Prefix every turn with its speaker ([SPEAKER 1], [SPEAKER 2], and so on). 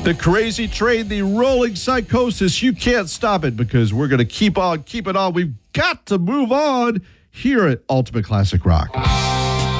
[SPEAKER 1] The crazy train, the rolling psychosis, you can't stop it because we're going to keep it on. We've got to move on here at Ultimate Classic Rock.